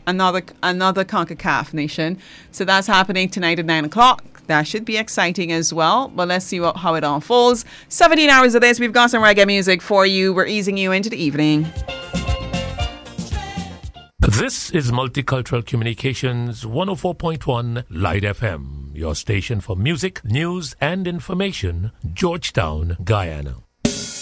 another CONCACAF nation. So that's happening tonight at 9 o'clock. That should be exciting as well. But let's see how it unfolds. 17 hours of this. We've got some reggae music for you. We're easing you into the evening. This is Multicultural Communications 104.1 Light FM, your station for music, news, and information, Georgetown, Guyana.